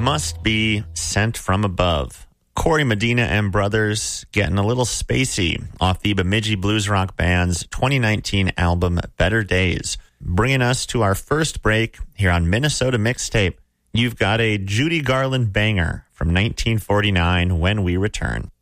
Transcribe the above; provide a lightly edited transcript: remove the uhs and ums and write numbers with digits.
must be Sent from Above. Corey Medina and Brothers getting a little spacey off the Bemidji Blues Rock Band's 2019 album Better Days. Bringing us to our first break here on Minnesota Mixtape. You've got a Judy Garland banger from 1949 when we return.